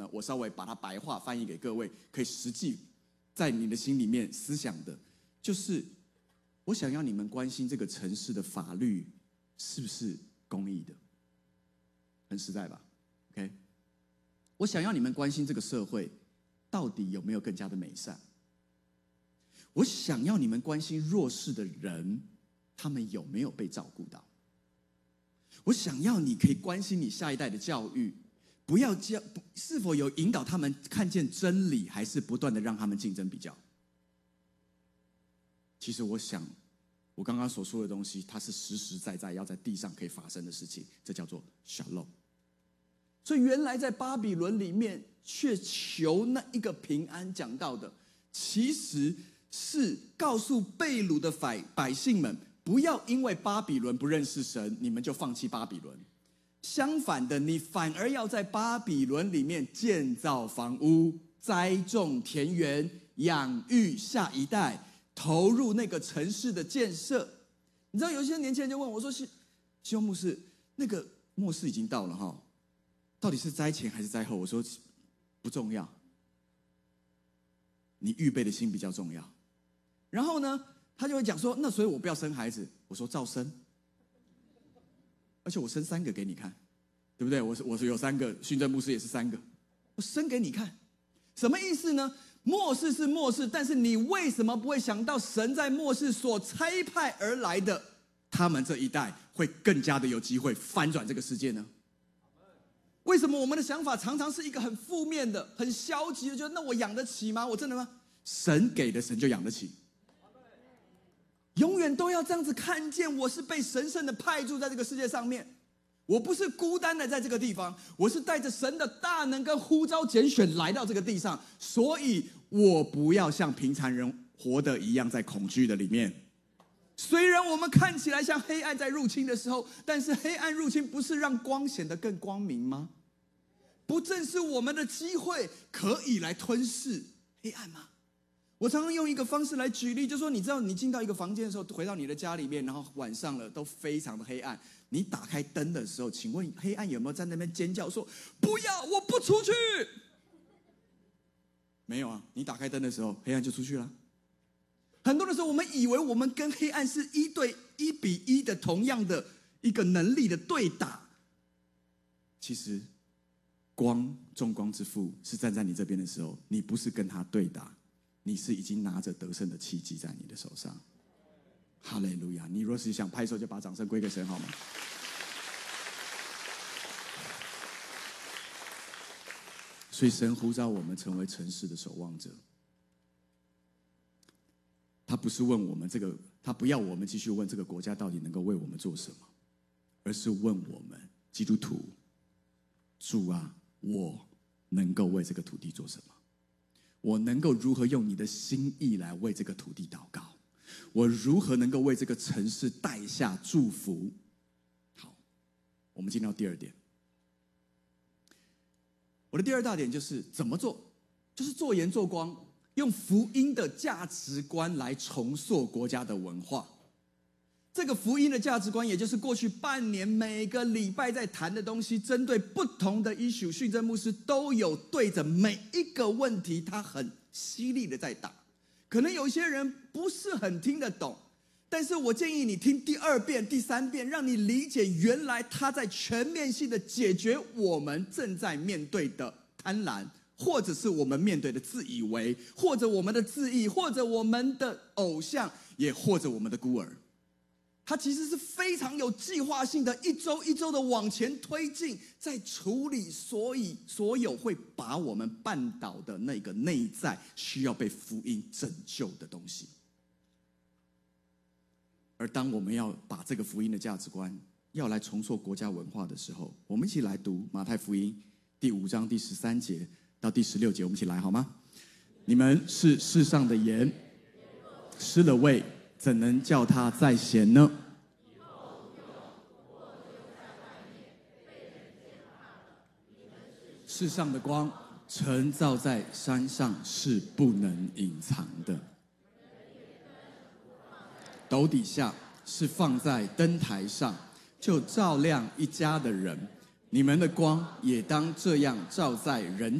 我稍微把它白话翻译给各位，可以实际在你的心里面思想的，就是我想要你们关心这个城市的法律是不是公义的，很实在吧 ？OK， 我想要你们关心这个社会到底有没有更加的美善。我想要你们关心弱势的人，他们有没有被照顾到。我想要你可以关心你下一代的教育，不要是否有引导他们看见真理，还是不断的让他们竞争比较。其实我想我刚刚所说的东西，它是实实在在要在地上可以发生的事情，这叫做 Shalom。 所以原来在巴比伦里面却求那一个平安讲到的，其实是告诉被掳的百姓们，不要因为巴比伦不认识神，你们就放弃巴比伦。相反的，你反而要在巴比伦里面建造房屋，栽种田园，养育下一代，投入那个城市的建设。你知道有些年轻人就问我说：“希望牧师，那个末世已经到了哈，到底是灾前还是灾后？”我说不重要，你预备的心比较重要。然后呢，他就会讲说：“那所以我不要生孩子。”我说：“照生，而且我生3个给你看，对不对？我有3个，训政牧师也是3个，我生给你看。什么意思呢？末世是末世，但是你为什么不会想到神在末世所差派而来的，他们这一代会更加的有机会翻转这个世界呢？为什么我们的想法常常是一个很负面的、很消极的，觉得那我养得起吗？我真的吗？神给的，神就养得起。永远都要这样子看见，我是被神圣的派驻在这个世界上面，我不是孤单的在这个地方，我是带着神的大能跟呼召拣选来到这个地上，所以我不要像平常人活的一样在恐惧的里面。虽然我们看起来像黑暗在入侵的时候，但是黑暗入侵不是让光显得更光明吗？不正是我们的机会可以来吞噬黑暗吗？我常常用一个方式来举例，就是说，你知道你进到一个房间的时候，回到你的家里面，然后晚上了都非常的黑暗，你打开灯的时候，请问黑暗有没有在那边尖叫说不要，我不出去？没有啊，你打开灯的时候，黑暗就出去了。很多的时候我们以为我们跟黑暗是1比1的同样的一个能力的对打，其实光众光之父是站在你这边的时候，你不是跟他对打，你是已经拿着得胜的契机在你的手上。哈利路亚！你若是想拍手，就把掌声归给神好吗？所以神呼召我们成为城市的守望者。他不是问我们他不要我们继续问这个国家到底能够为我们做什么，而是问我们基督徒：主啊，我能够为这个土地做什么？我能够如何用你的心意来为这个土地祷告？我如何能够为这个城市带下祝福？好，我们进到第2点。我的第2大点就是怎么做，就是做盐做光，用福音的价值观来重塑国家的文化。这个福音的价值观，也就是过去半年每个礼拜在谈的东西，针对不同的 issue， 训政牧师都有对着每一个问题，他很犀利的在打。可能有些人不是很听得懂，但是我建议你听第2遍、第3遍，让你理解原来他在全面性的解决我们正在面对的贪婪，或者是我们面对的自以为，或者我们的自义，或者我们的偶像，也或者我们的孤儿。它其实是非常有计划性的，一周一周的往前推进，在处理所有会把我们绊倒的那个内在需要被福音拯救的东西。而当我们要把这个福音的价值观要来重塑国家文化的时候，我们一起来读马太福音第5章第13节到第16节，我们一起来好吗？你们是世上的盐，失了味，怎能叫它再咸呢？世上的光，晨照在山上，是不能隐藏的。斗底下是放在灯台上，就照亮一家的人。你们的光也当这样照在人